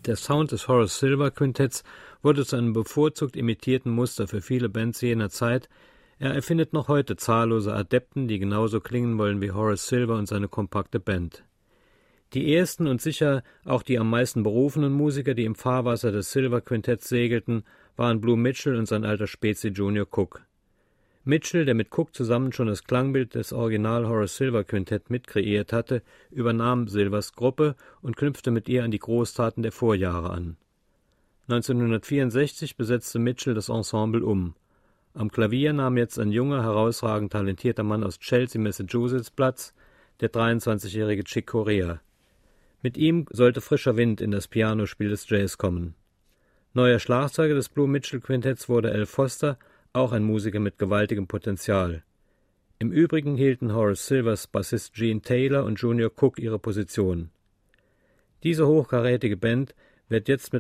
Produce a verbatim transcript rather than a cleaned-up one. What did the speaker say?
Der Sound des Horace Silver Quintetts wurde zu einem bevorzugt imitierten Muster für viele Bands jener Zeit. Er erfindet noch heute zahllose Adepten, die genauso klingen wollen wie Horace Silver und seine kompakte Band. Die ersten und sicher auch die am meisten berufenen Musiker, die im Fahrwasser des Silver Quintetts segelten, waren Blue Mitchell und sein alter Spezi Junior Cook. Mitchell, der mit Cook zusammen schon das Klangbild des Original Horace Silver Quintett mitkreiert hatte, übernahm Silvers Gruppe und knüpfte mit ihr an die Großtaten der Vorjahre an. neunzehnhundertvierundsechzig besetzte Mitchell das Ensemble um. Am Klavier nahm jetzt ein junger, herausragend talentierter Mann aus Chelsea, Massachusetts Platz, der dreiundzwanzigjährige Chick Corea. Mit ihm sollte frischer Wind in das Pianospiel des Jazz kommen. Neuer Schlagzeuger des Blue Mitchell Quintetts wurde Al Foster, auch ein Musiker mit gewaltigem Potenzial. Im Übrigen hielten Horace Silvers Bassist Gene Taylor und Junior Cook ihre Position. Diese hochkarätige Band wird jetzt mit